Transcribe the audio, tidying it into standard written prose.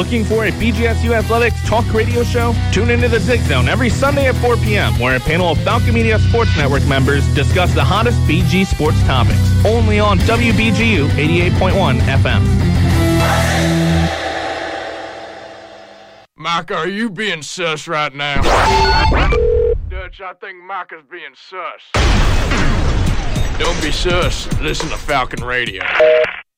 Looking for a BGSU Athletics talk radio show? Tune into the Dig Zone every Sunday at 4 p.m., where a panel of Falcon Media Sports Network members discuss the hottest BG sports topics. Only on WBGU 88.1 FM. Micah, are you being sus right now? Dutch, I think Micah's being sus. Don't be sus. Listen to Falcon Radio.